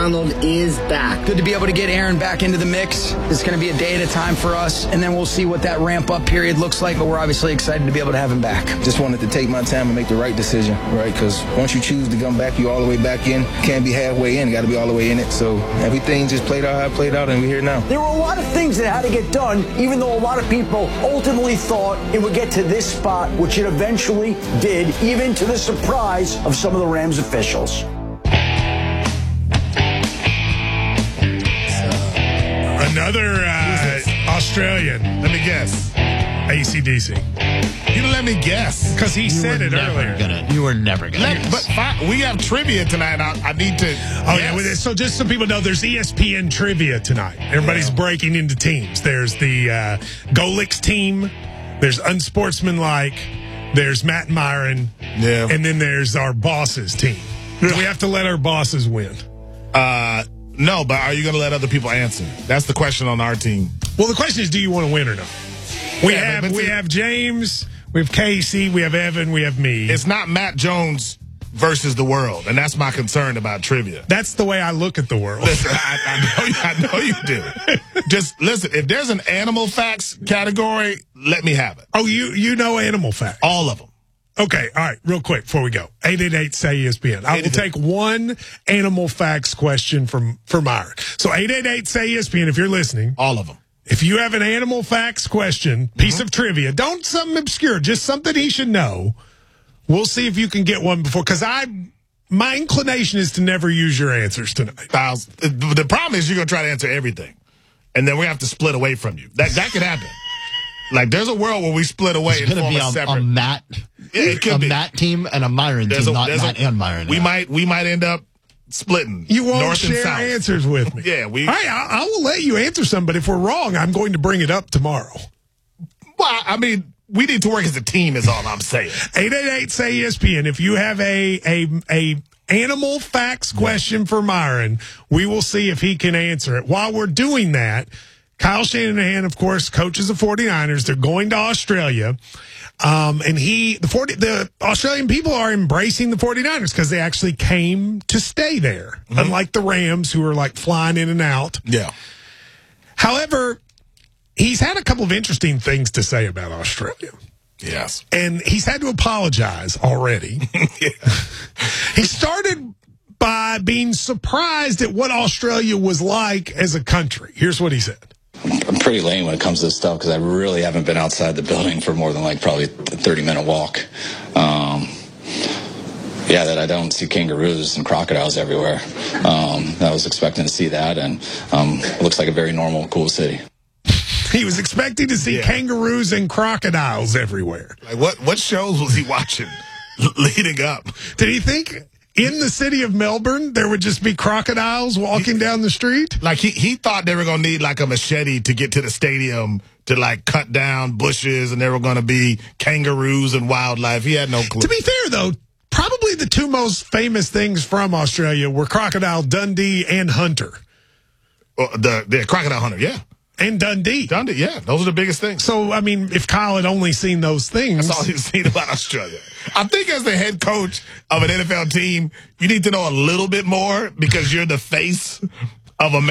Donald is back. Good to be able to get Aaron back into the mix. It's going to be a day at a time for us, and then we'll see what that ramp-up period looks like, but we're obviously excited to be able to have him back. Just wanted to take my time and make the right decision, right? Because once you choose to come back, you all the way back in. Can't be halfway in. Got to be all the way in it. So everything just played out how it played out, and we're here now. There were a lot of things that had to get done, even though a lot of people ultimately thought it would get to this spot, which it eventually did, even to the surprise of some of the Rams officials. Another Australian. Let me guess. AC/DC. You didn't let me guess. Because he said it earlier. You were never going to. But fine, we have trivia tonight. I need to. Oh, yeah. So just so people know, there's ESPN trivia tonight. Everybody's breaking into teams. There's the Golix team. There's Unsportsmanlike. There's Matt Myron. Yeah. And then there's our bosses team. Do we have to let our bosses win? No, but are you going to let other people answer? That's the question on our team. Well, the question is, do you want to win or not? We have James, we have Casey, we have Evan, we have me. It's not Matt Jones versus the world, and that's my concern about trivia. That's the way I look at the world. Listen, I know you do. Just listen, if there's an animal facts category, let me have it. Oh, you know animal facts? All of them. Okay, all right, real quick before we go. 888-SAY-ESPN. I will take one animal facts question for Myron. So 888-SAY-ESPN, if you're listening. All of them. If you have an animal facts question, piece of trivia, don't something obscure, just something he should know. We'll see if you can get one before, because my inclination is to never use your answers tonight. The problem is you're going to try to answer everything, and then we have to split away from you. That could happen. Like, there's a world where we split away and form a separate. A Matt, it could be. Matt team and a Myron team, not Matt and Myron. We might end up splitting. You won't north share and south. answers with me. Yeah, I will let you answer some, but if we're wrong, I'm going to bring it up tomorrow. Well, I mean, we need to work as a team is all I'm saying. 888-SAY-ESPN. If you have a animal facts question for Myron, we will see if he can answer it. While we're doing that, Kyle Shanahan, of course, coaches the 49ers. They're going to Australia. And the Australian people are embracing the 49ers because they actually came to stay there, unlike the Rams, who are like flying in and out. Yeah. However, he's had a couple of interesting things to say about Australia. Yes. And he's had to apologize already. He started by being surprised at what Australia was like as a country. Here's what he said. I'm pretty lame when it comes to this stuff because I really haven't been outside the building for more than like probably a 30-minute walk. That I don't see kangaroos and crocodiles everywhere. I was expecting to see that, and it looks like a very normal, cool city. He was expecting to see kangaroos and crocodiles everywhere. Like what shows was he watching leading up? Did he think in the city of Melbourne there would just be crocodiles walking down the street? Like he thought they were going to need like a machete to get to the stadium to like cut down bushes, and there were going to be kangaroos and wildlife. He had no clue. To be fair, though, probably the two most famous things from Australia were Crocodile Dundee and Hunter. The Crocodile Hunter, yeah. And Dundee. Yeah. Those are the biggest things. So, I mean, if Kyle had only seen those things. That's all he's seen about Australia. I think as the head coach of an NFL team, you need to know a little bit more because you're the face of America.